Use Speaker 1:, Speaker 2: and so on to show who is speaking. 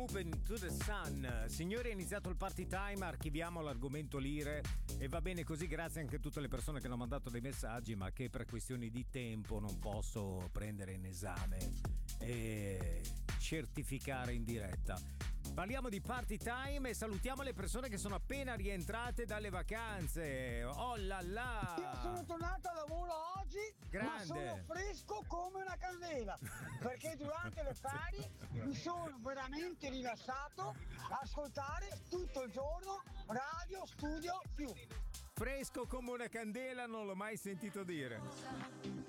Speaker 1: Moving to the Sun. Signori, è iniziato il party time, archiviamo l'argomento lire e va bene così, grazie anche a tutte le persone che hanno mandato dei messaggi, ma che per questioni di tempo non posso prendere in esame e certificare in diretta. Parliamo di party time e salutiamo le persone che sono appena rientrate dalle vacanze. Oh là là!
Speaker 2: Io sono tornato a lavoro oggi,
Speaker 1: Grande.
Speaker 2: ma sono fresco come una candela, perché durante le ferie mi sono veramente rilassato a ascoltare tutto il giorno Radio Studio Più.
Speaker 1: Fresco come una candela non l'ho mai sentito dire.